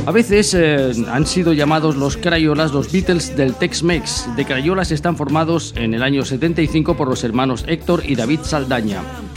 A veces han sido llamados los Crayolas los Beatles del Tex-Mex. The Crayolas están formados en el año 75 por los hermanos Héctor y David Saldaña.